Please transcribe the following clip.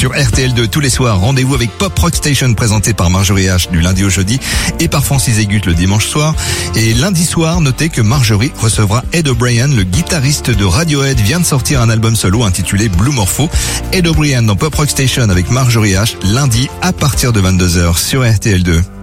sur RTL2 tous les soirs. Rendez-vous avec Pop Rock Station présenté par Marjorie H du lundi au jeudi et par Francis Egut le dimanche soir. Et lundi soir, notez que Marjorie recevra Ed O'Brien, le guitariste de Radiohead, vient de sortir un album solo intitulé Blue Morpho. Ed O'Brien dans Pop Rock Station avec Marjorie H lundi à partir de 22h sur RTL2.